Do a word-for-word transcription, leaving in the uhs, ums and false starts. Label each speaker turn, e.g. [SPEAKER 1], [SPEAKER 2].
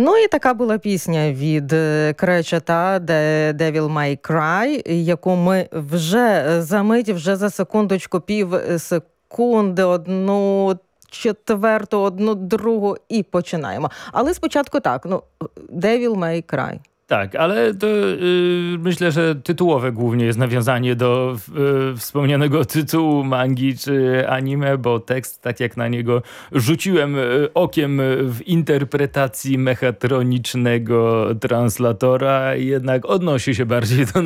[SPEAKER 1] Ну і така була пісня від Кречета «The Devil May Cry», яку ми вже за мить, вже за секундочку, пів секунди, одну четверту, одну другу і починаємо. Але спочатку так, ну, «Devil May Cry».
[SPEAKER 2] Tak, ale to yy, myślę, że tytułowe głównie jest nawiązanie do yy, wspomnianego tytułu mangi czy anime, bo tekst, tak jak na niego rzuciłem yy, okiem w interpretacji mechatronicznego translatora, jednak odnosi się bardziej do